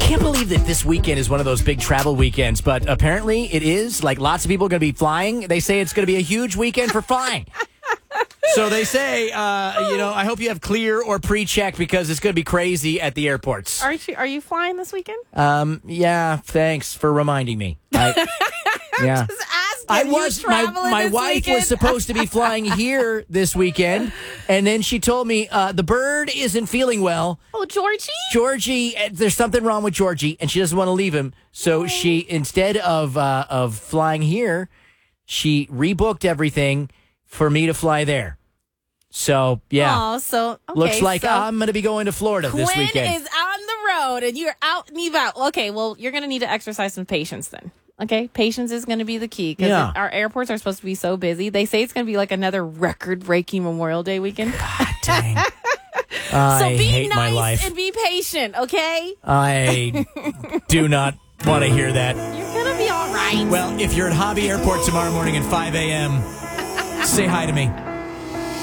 can't believe that this weekend is one of those big travel weekends, but apparently it is. Like, lots of people are going to be flying. They say it's going to be a huge weekend for flying. So they say, I hope you have clear or pre-check because it's going to be crazy at the airports. Are you flying this weekend? Yeah, thanks for reminding me. Yeah. Just asking. My wife weekend? was supposed to be flying here this weekend, and then she told me the bird isn't feeling well. Oh, Georgie? Georgie, there's something wrong with Georgie, and she doesn't want to leave him. So she, instead of flying here, she rebooked everything for me to fly there. So, yeah. Looks like I'm going to be going to Florida this weekend. Quinn is on the road, and you're out and about. Okay, well, you're going to need to exercise some patience then. Okay? Patience is going to be the key because our airports are supposed to be so busy. They say it's going to be like another record-breaking Memorial Day weekend. God dang. So be hate my nice life. and be patient, okay? I do not want to hear that. You're going to be all right. Well, if you're at Hobby Airport tomorrow morning at 5 a.m., say hi to me.